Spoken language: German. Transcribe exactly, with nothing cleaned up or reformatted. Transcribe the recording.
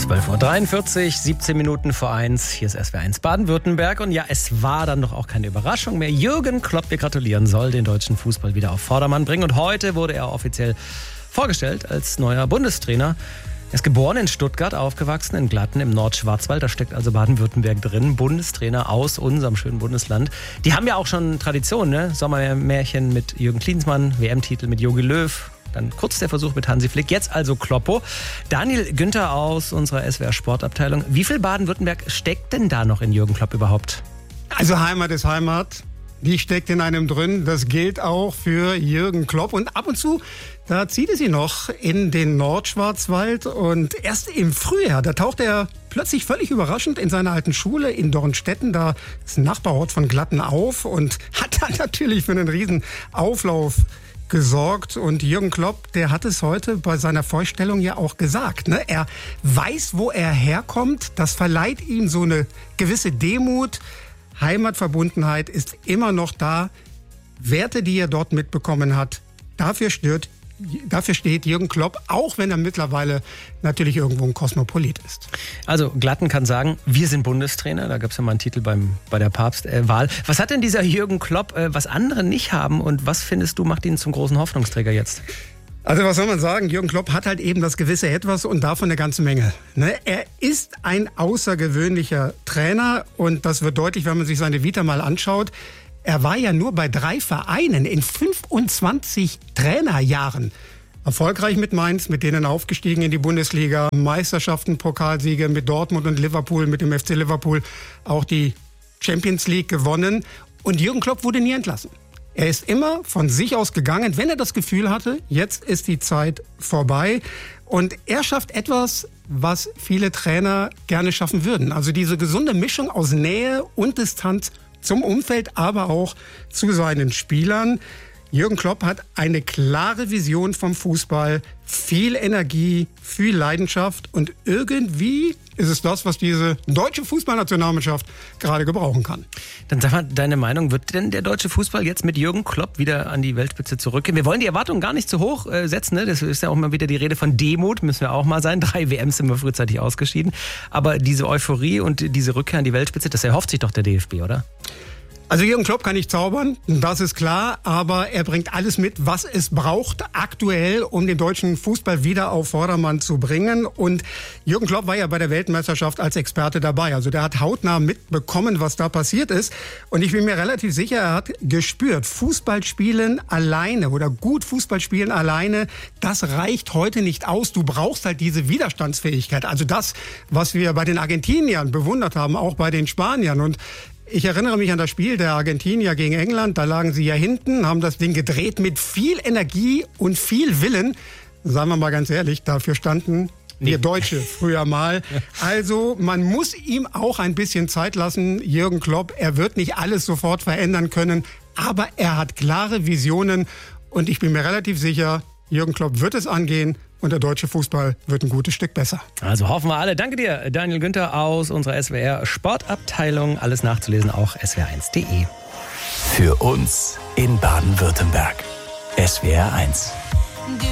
zwölf Uhr dreiundvierzig, siebzehn Minuten vor eins. Hier ist S W R eins Baden-Württemberg. Und ja, es war dann doch auch keine Überraschung mehr. Jürgen Klopp, wir gratulieren, soll den deutschen Fußball wieder auf Vordermann bringen. Und heute wurde er offiziell vorgestellt als neuer Bundestrainer. Er ist geboren in Stuttgart, aufgewachsen in Glatten im Nordschwarzwald. Da steckt also Baden-Württemberg drin. Bundestrainer aus unserem schönen Bundesland. Die haben ja auch schon Tradition, ne? Sommermärchen mit Jürgen Klinsmann, W M-Titel mit Jogi Löw. Dann kurz der Versuch mit Hansi Flick, jetzt also Kloppo. Daniel Günther aus unserer S W R Sportabteilung. Wie viel Baden-Württemberg steckt denn da noch in Jürgen Klopp überhaupt? Also Heimat ist Heimat. Die steckt in einem drin. Das gilt auch für Jürgen Klopp. Und ab und zu, da zieht es ihn noch in den Nordschwarzwald. Und erst im Frühjahr, da taucht er plötzlich völlig überraschend in seiner alten Schule in Dornstetten, da ist ein Nachbarort von Glatten, auf und hat dann natürlich für einen riesen Auflauf gesorgt. Und Jürgen Klopp, der hat es heute bei seiner Vorstellung ja auch gesagt, ne? Er weiß, wo er herkommt. Das verleiht ihm so eine gewisse Demut. Heimatverbundenheit ist immer noch da. Werte, die er dort mitbekommen hat, dafür steht, dafür steht Jürgen Klopp, auch wenn er mittlerweile natürlich irgendwo ein Kosmopolit ist. Also Glatten kann sagen, wir sind Bundestrainer. Da gab es ja mal einen Titel beim, bei der Papstwahl. Was hat denn dieser Jürgen Klopp, äh, was andere nicht haben? Und was findest du, macht ihn zum großen Hoffnungsträger jetzt? Also was soll man sagen? Jürgen Klopp hat halt eben das gewisse Etwas und davon eine ganze Menge. Ne? Er ist ein außergewöhnlicher Trainer und das wird deutlich, wenn man sich seine Vita mal anschaut. Er war ja nur bei drei Vereinen in fünfundzwanzig Trainerjahren. Erfolgreich mit Mainz, mit denen aufgestiegen in die Bundesliga, Meisterschaften, Pokalsiege mit Dortmund und Liverpool, mit dem F C Liverpool auch die Champions League gewonnen. Und Jürgen Klopp wurde nie entlassen. Er ist immer von sich aus gegangen, wenn er das Gefühl hatte, jetzt ist die Zeit vorbei. Und er schafft etwas, was viele Trainer gerne schaffen würden. Also diese gesunde Mischung aus Nähe und Distanz zum Umfeld, aber auch zu seinen Spielern. Jürgen Klopp hat eine klare Vision vom Fußball, viel Energie, viel Leidenschaft und irgendwie ist es das, was diese deutsche Fußballnationalmannschaft gerade gebrauchen kann. Dann sag mal, deine Meinung, wird denn der deutsche Fußball jetzt mit Jürgen Klopp wieder an die Weltspitze zurückgehen? Wir wollen die Erwartungen gar nicht zu hoch äh, setzen, ne? Das ist ja auch immer wieder die Rede von Demut, müssen wir auch mal sein. Drei W Ms sind wir frühzeitig ausgeschieden. Aber diese Euphorie und diese Rückkehr an die Weltspitze, das erhofft sich doch der D F B, oder? Also Jürgen Klopp kann nicht zaubern, das ist klar, aber er bringt alles mit, was es braucht aktuell, um den deutschen Fußball wieder auf Vordermann zu bringen. Und Jürgen Klopp war ja bei der Weltmeisterschaft als Experte dabei. Also der hat hautnah mitbekommen, was da passiert ist. Und ich bin mir relativ sicher, er hat gespürt, Fußballspielen alleine oder gut Fußballspielen alleine, das reicht heute nicht aus. Du brauchst halt diese Widerstandsfähigkeit. Also das, was wir bei den Argentiniern bewundert haben, auch bei den Spaniern. Und ich erinnere mich an das Spiel der Argentinier gegen England. Da lagen sie ja hinten, haben das Ding gedreht mit viel Energie und viel Willen. Sagen wir mal ganz ehrlich, dafür standen wir Deutsche früher mal. Also man muss ihm auch ein bisschen Zeit lassen, Jürgen Klopp. Er wird nicht alles sofort verändern können, aber er hat klare Visionen. Und ich bin mir relativ sicher, Jürgen Klopp wird es angehen. Und der deutsche Fußball wird ein gutes Stück besser. Also hoffen wir alle. Danke dir, Daniel Günther aus unserer S W R Sportabteilung. Alles nachzulesen, auch S W R eins Punkt de. Für uns in Baden-Württemberg. S W R eins.